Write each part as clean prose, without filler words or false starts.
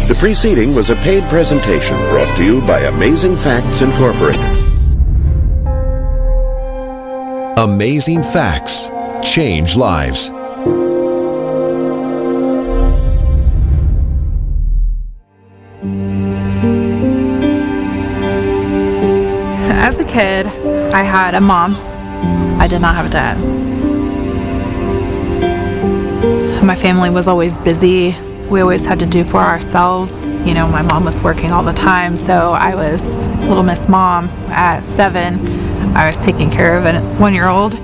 The preceding was a paid presentation brought to you by Amazing Facts Incorporated. Amazing Facts. Change lives. As a kid, I had a mom. I did not have a dad. My family was always busy. We always had to do for ourselves. You know, my mom was working all the time, so I was Little Miss Mom. At 7, I was taking care of a 1-year-old.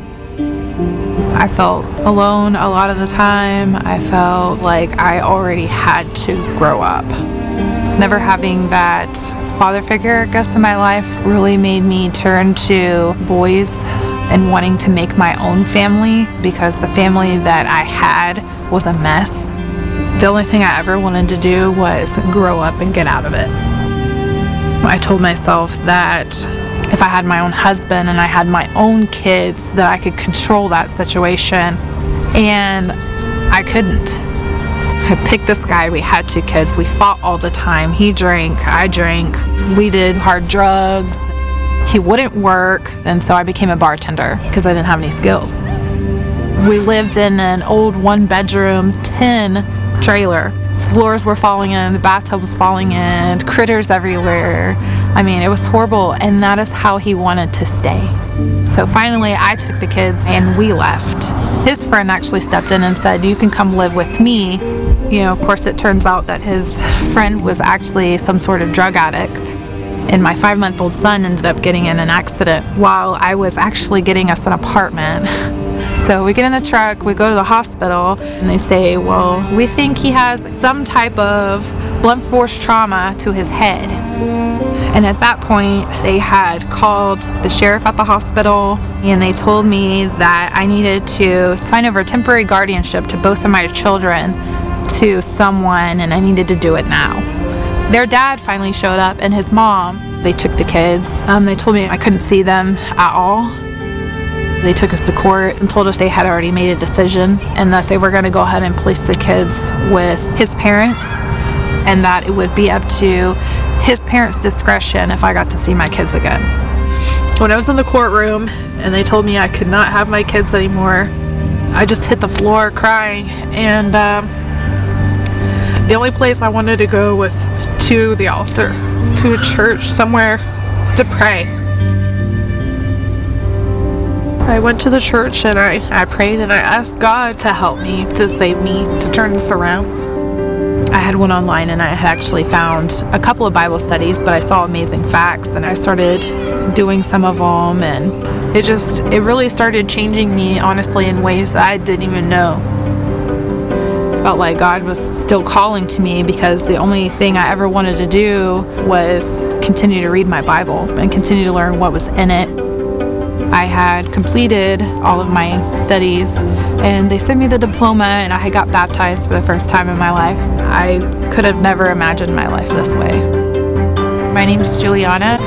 I felt alone a lot of the time. I felt like I already had to grow up. Never having that father figure, I guess, in my life really made me turn to boys and wanting to make my own family, because the family that I had was a mess. The only thing I ever wanted to do was grow up and get out of it. I told myself that if I had my own husband and I had my own kids, that I could control that situation, and I couldn't. I picked this guy. We had 2 kids. We fought all the time. He drank, I drank. We did hard drugs. He wouldn't work, and so I became a bartender because I didn't have any skills. We lived in an old 1-bedroom tin trailer. Floors were falling in, the bathtub was falling in, critters everywhere. I mean, it was horrible, and that is how he wanted to stay. So finally, I took the kids and we left. His friend actually stepped in and said, "You can come live with me." You know, of course, it turns out that his friend was actually some sort of drug addict. And my 5-month-old son ended up getting in an accident while I was actually getting us an apartment. So we get in the truck, we go to the hospital, and they say, well, we think he has some type of blunt force trauma to his head. And at that point, they had called the sheriff at the hospital, and they told me that I needed to sign over temporary guardianship to both of my children to someone, and I needed to do it now. Their dad finally showed up, and his mom. They took the kids. They told me I couldn't see them at all. They took us to court and told us they had already made a decision, and that they were going to go ahead and place the kids with his parents, and that it would be up to his parents' discretion if I got to see my kids again. When I was in the courtroom and they told me I could not have my kids anymore, I just hit the floor crying, and the only place I wanted to go was to the altar, to a church, somewhere to pray. I went to the church and I prayed and I asked God to help me, to save me, to turn this around. I had one online and I had actually found a couple of Bible studies, but I saw Amazing Facts and I started doing some of them, and it really started changing me, honestly, in ways that I didn't even know. It felt like God was still calling to me, because the only thing I ever wanted to do was continue to read my Bible and continue to learn what was in it. I had completed all of my studies, and they sent me the diploma, and I got baptized for the first time in my life. I could have never imagined my life this way. My name is Juliana.